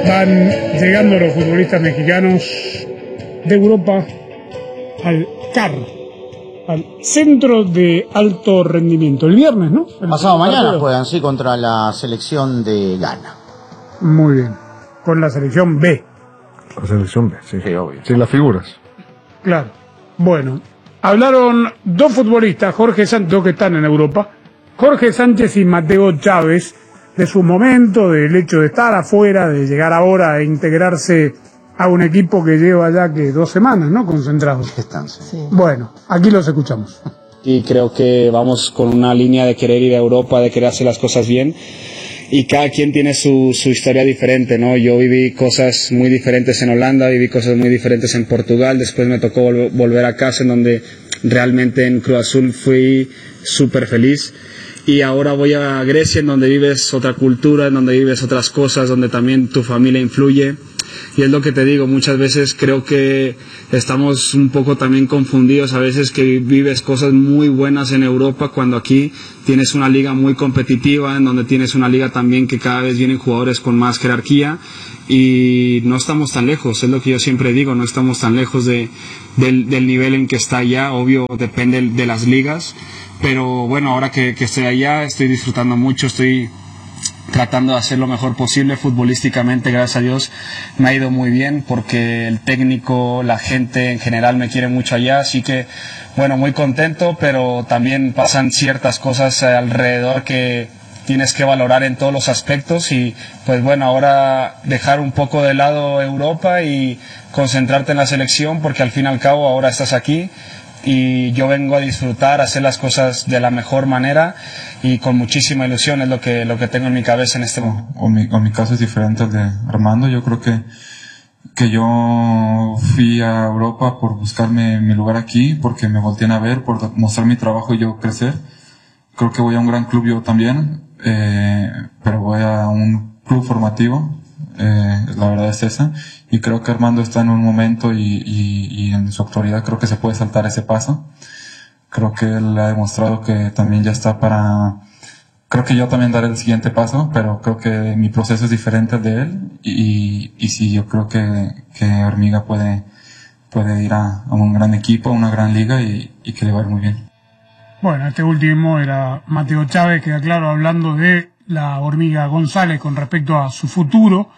van llegando los futbolistas mexicanos de Europa al CAR, al Centro de Alto Rendimiento. El viernes, ¿no? Pasado mañana juegan, sí, contra la selección de Ghana. Muy bien. Con la selección B. La selección B, sí. Sí, obvio. Sí, las figuras. Claro. Bueno, hablaron dos futbolistas, Jorge Sánchez, dos que están en Europa, Jorge Sánchez y Mateo Chávez, de su momento, del hecho de estar afuera, de llegar ahora e integrarse a un equipo que lleva ya que 2 semanas, ¿no? Concentrados. Sí. Bueno, aquí los escuchamos. Y creo que vamos con una línea de querer ir a Europa, de querer hacer las cosas bien. Y cada quien tiene su historia diferente, ¿no? Yo viví cosas muy diferentes en Holanda, viví cosas muy diferentes en Portugal, después me tocó volver a casa, en donde realmente en Cruz Azul fui súper feliz. Y ahora voy a Grecia, en donde vives otra cultura, en donde vives otras cosas, donde también tu familia influye. Y es lo que te digo, muchas veces creo que estamos un poco también confundidos, a veces que vives cosas muy buenas en Europa cuando aquí tienes una liga muy competitiva, en donde tienes una liga también que cada vez vienen jugadores con más jerarquía y no estamos tan lejos, es lo que yo siempre digo, no estamos tan lejos del nivel en que está allá, obvio depende de las ligas, pero bueno, ahora que estoy allá estoy disfrutando mucho, estoy tratando de hacer lo mejor posible futbolísticamente, gracias a Dios me ha ido muy bien porque el técnico, la gente en general me quiere mucho allá, así que bueno, muy contento, pero también pasan ciertas cosas alrededor que tienes que valorar en todos los aspectos y pues bueno, ahora dejar un poco de lado Europa y concentrarte en la selección porque al fin y al cabo ahora estás aquí y yo vengo a disfrutar, a hacer las cosas de la mejor manera y con muchísima ilusión es lo que tengo en mi cabeza en este momento. O mi caso es diferente al de Armando. Yo creo que yo fui a Europa por buscarme mi lugar aquí, porque me voltean a ver, por mostrar mi trabajo y yo crecer. Creo que voy a un gran club yo también, pero voy a un club formativo, la verdad es esa, y creo que Armando está en un momento y en su actualidad creo que se puede saltar ese paso. Creo que él ha demostrado que también ya está creo que yo también daré el siguiente paso, pero creo que mi proceso es diferente al de él y sí, yo creo que Hormiga puede ir a un gran equipo, a una gran liga y que le va a ir muy bien. Bueno, este último era Mateo Chávez, queda claro, hablando de la Hormiga González con respecto a su futuro.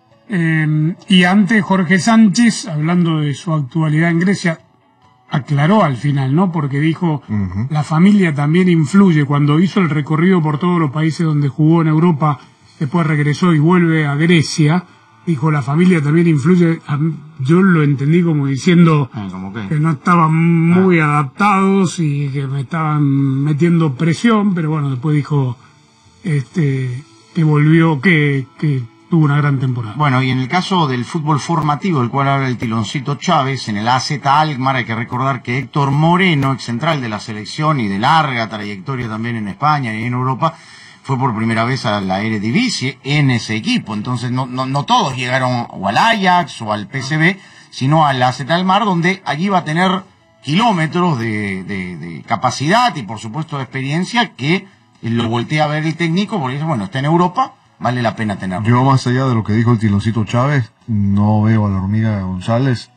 Y antes Jorge Sánchez, hablando de su actualidad en Grecia, aclaró al final, ¿no? Porque dijo, la familia también influye. Cuando hizo el recorrido por todos los países donde jugó en Europa, después regresó y vuelve a Grecia, dijo, la familia también influye. Yo lo entendí como diciendo que no estaban muy adaptados y que me estaban metiendo presión, pero bueno, después dijo que volvió, que tuvo una gran temporada. Bueno, y en el caso del fútbol formativo, del cual habla el Tiloncito Chávez, en el AZ Alkmaar hay que recordar que Héctor Moreno, ex central de la selección y de larga trayectoria también en España y en Europa, fue por primera vez a la Eredivisie en ese equipo. Entonces no todos llegaron o al Ajax o al PSV, sino al AZ Alkmaar, donde allí va a tener kilómetros de capacidad y por supuesto de experiencia que lo voltea a ver el técnico porque dice, bueno, está en Europa, vale la pena tenerlo. Yo, más allá de lo que dijo el Tiloncito Chávez, no veo a la Hormiga González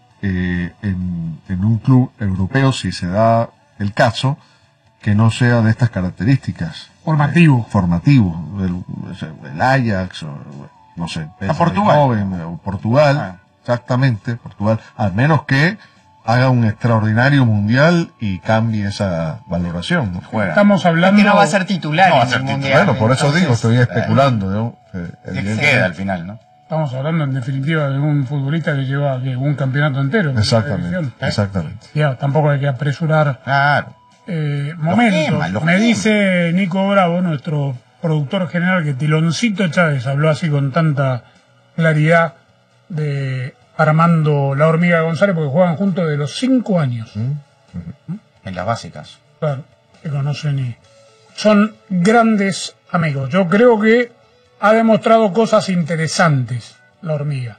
en un club europeo, si se da el caso, que no sea de estas características. Formativo. El Ajax, o, no sé, Portugal, exactamente, Portugal, al menos que haga un extraordinario mundial y cambie esa valoración. Estamos hablando... Es que no va a ser titular en el mundial. Bueno, por eso digo, estoy especulando. ¿No? ¿Qué queda al final, no? Estamos hablando en definitiva de un futbolista que lleva un campeonato entero. Exactamente. Ya, tampoco hay que apresurar momentos. Me dice Nico Bravo, nuestro productor general, que Tiloncito Chávez habló así con tanta claridad de Armando La Hormiga González porque juegan juntos de los 5 años. En las básicas. Claro, se conocen y son grandes amigos. Yo creo que ha demostrado cosas interesantes La Hormiga.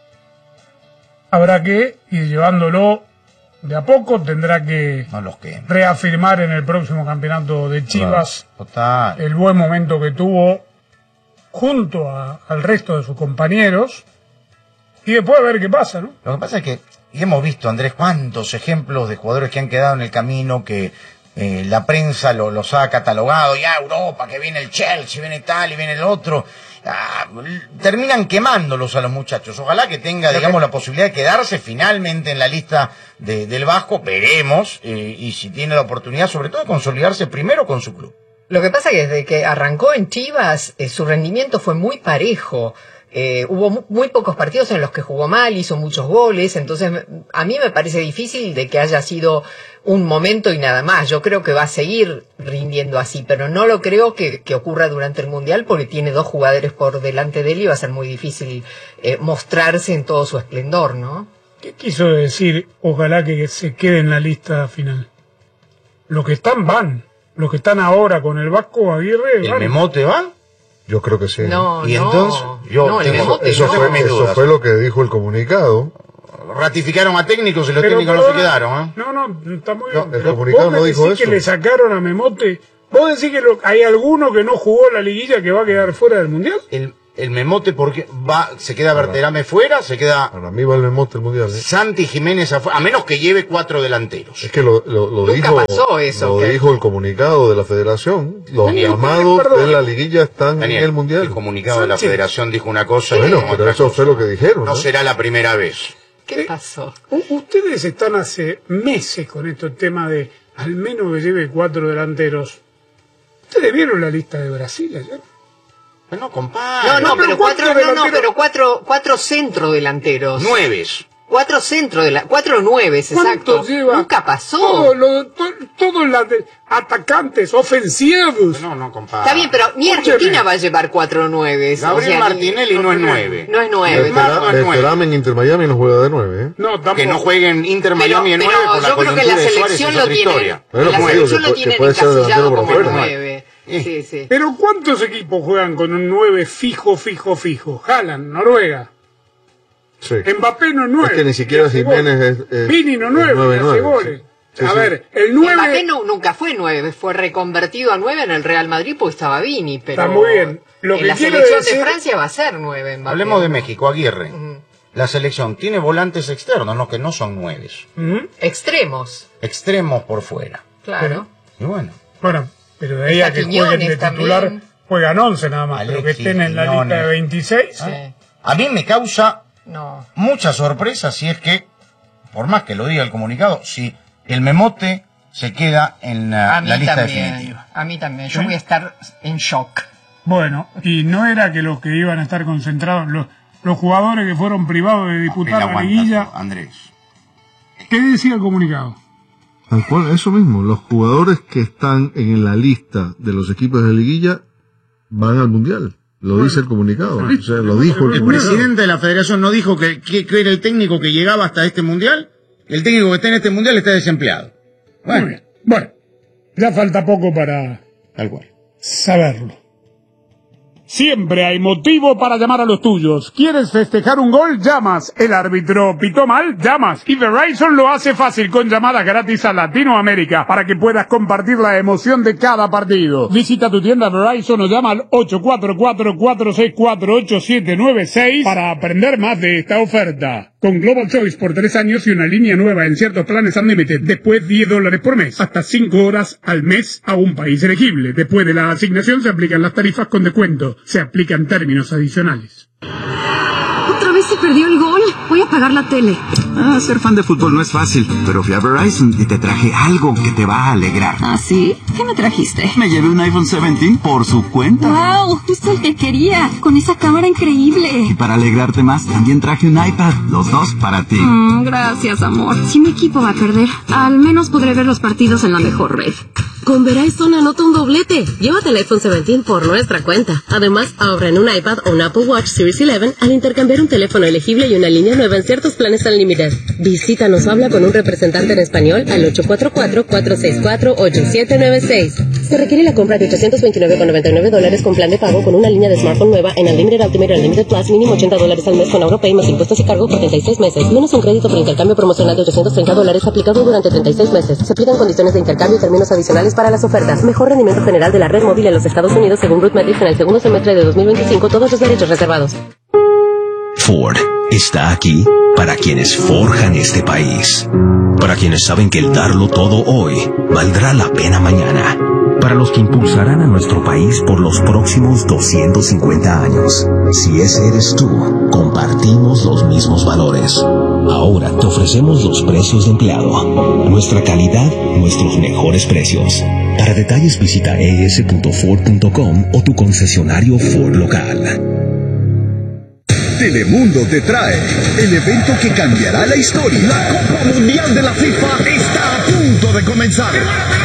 Habrá que ir llevándolo de a poco, tendrá que reafirmar en el próximo campeonato de Chivas el buen momento que tuvo junto al resto de sus compañeros y después a ver qué pasa, ¿no? Lo que pasa es que, y hemos visto, Andrés, cuántos ejemplos de jugadores que han quedado en el camino, que la prensa los ha catalogado, ya Europa, que viene el Chelsea, viene tal y viene el otro. Terminan quemándolos a los muchachos. Ojalá que tenga, digamos, la posibilidad de quedarse finalmente en la lista del Vasco, veremos, y si tiene la oportunidad, sobre todo, de consolidarse primero con su club. Lo que pasa es que desde que arrancó en Chivas, su rendimiento fue muy parejo. Hubo muy pocos partidos en los que jugó mal, hizo muchos goles, entonces a mí me parece difícil de que haya sido un momento y nada más. Yo creo que va a seguir rindiendo así, pero no lo creo que ocurra durante el Mundial, porque tiene 2 jugadores por delante de él y va a ser muy difícil mostrarse en todo su esplendor, ¿no? ¿Qué quiso decir? Ojalá que se quede en la lista final. Los que están van, los que están ahora con el Vasco Aguirre ¿El van. Memote va? Yo creo que sí. No, Y no, entonces, yo no, el tengo- Memote Eso, no. eso fue lo que dijo el comunicado. Ratificaron a técnicos y los Pero, técnicos no se quedaron, ¿eh? No, está muy No, bien. el Pero comunicado vos me no dijo decís eso. que le sacaron a Memote. ¿Vos decís que hay alguno que no jugó la liguilla que va a quedar fuera del Mundial? El Memote, porque se queda Berterame fuera, se queda Para mí va el Memote el Mundial. Santi Jiménez afuera, a menos que lleve 4 delanteros. Es que lo Nunca dijo, pasó eso, lo que- dijo el comunicado de la federación. Los Daniel, llamados perdón. de la liguilla están Daniel, en el Mundial. el comunicado de la Sánchez. federación dijo una cosa y Bueno, dijo pero otra eso cosa. fue lo que dijeron. No será la primera vez. ¿Qué pasó? Ustedes están hace meses con este tema de al menos que lleve 4 delanteros. ¿Ustedes vieron la lista de Brasil ayer? No, compadre. No, pero pero ¿cuántos cuatro centrodelanteros. 9. 4 4 nueves, exacto. ¿Cuánto lleva? Nunca pasó. Todos los atacantes ofensivos. No, compadre. Está bien, pero ni Escúcheme. Argentina va a llevar 4 nueves. Gabriel Martinelli no es 9. No es 9. Berterame en Inter Miami no juega de 9, ¿eh? No, tampoco. Que no jueguen Inter Miami en 9 por la yo creo que coyuntura la de Suárez selección es lo otra tiene. historia. Bueno, La pues digo selección que lo que tiene puede ser encasillado delantero por como afuera. 9. Sí, sí. Pero ¿cuántos equipos juegan con un 9 fijo? Haaland, Noruega. Sí. Mbappé no es 9. Es que ni siquiera Jiménez es Vini no es 9, nueve, hace nueve, goles. sí. Sí, A sí. ver, el 9 Mbappé nunca fue 9, fue reconvertido a 9 en el Real Madrid porque estaba Vini, pero Está muy bien. Lo en que la quiero selección decir- de Francia va a ser 9 Mbappé. Hablemos de México, Aguirre. Ujú. La selección tiene volantes externos, no, que no son 9. ¿Mm? Extremos, Extremos por fuera. claro. Y bueno, Bueno, pero de ahí a Está que jueguen de Quiñones titular también. juegan 11 nada más, pero que Alexis, estén en la lista de Quiñones. 26. Sí. a mí me causa No. mucha sorpresa si es que, por más que lo diga el comunicado, si el Memote se queda en A mí la lista también. definitiva. A mí también. Yo ¿Sí? voy a estar en shock. Bueno, y no era que los que iban a estar concentrados, los jugadores que fueron privados de disputar la liguilla. Andrés. ¿Qué decía el comunicado? Tal cual, eso mismo. Los jugadores que están en la lista de los equipos de liguilla van al Mundial. Lo dice el comunicado. O sea, lo dijo el ¿El comunicado. presidente de la federación no dijo que era el técnico que llegaba hasta este mundial? El técnico que está en este mundial está desempleado. Muy Bueno, bien. Bueno, ya falta poco para tal cual. saberlo. Siempre hay motivo para llamar a los tuyos. ¿Quieres festejar un gol? Llamas. ¿El árbitro pitó mal? Llamas. Y Verizon lo hace fácil con llamadas gratis a Latinoamérica para que puedas compartir la emoción de cada partido. Visita tu tienda Verizon o llama al 844-464-8796 para aprender más de esta oferta. Con Global Choice por 3 años y una línea nueva en ciertos planes Unlimited. Después $10 por mes. Hasta 5 horas al mes a un país elegible. Después de la asignación se aplican las tarifas con descuento. Se aplican términos adicionales. Otra vez se perdió el gol. Voy a apagar la tele. Ser fan de fútbol no es fácil, pero fui a Verizon y te traje algo que te va a alegrar. ¿Ah, sí? ¿Qué me trajiste? Me llevé un iPhone 17 por su cuenta. ¡Wow! Justo el que quería. Con esa cámara increíble. Y para alegrarte más, también traje un iPad, los dos para ti. Gracias, amor. Si mi equipo va a perder, al menos podré ver los partidos en la mejor red. Con Verizon anota un doblete. Llévate el iPhone 17 por nuestra cuenta. Además, ahorra en un iPad o un Apple Watch Series 11 al intercambiar un teléfono elegible y una línea nueva en ciertos planes Unlimited. Visítanos o habla con un representante en español al 844-464-8796. Se requiere la compra de $829,99 con plan de pago con una línea de smartphone nueva en Unlimited Ultimate Unlimited Plus, mínimo $80 al mes con AuroPay más impuestos y cargo por 36 meses. Menos un crédito por intercambio promocional de $830 aplicado durante 36 meses. Se aplican condiciones de intercambio y términos adicionales para las ofertas. Mejor rendimiento general de la red móvil en los Estados Unidos según Rootmetrics en el segundo semestre de 2025. Todos los derechos reservados. Ford está aquí para quienes forjan este país. Para quienes saben que el darlo todo hoy valdrá la pena mañana. Para los que impulsarán a nuestro país por los próximos 250 años. Si ese eres tú, compartimos los mismos valores. Ahora te ofrecemos los precios de empleado. Nuestra calidad, nuestros mejores precios. Para detalles visita es.ford.com o tu concesionario Ford local. Telemundo te trae el evento que cambiará la historia. La Copa Mundial de la FIFA está a punto de comenzar.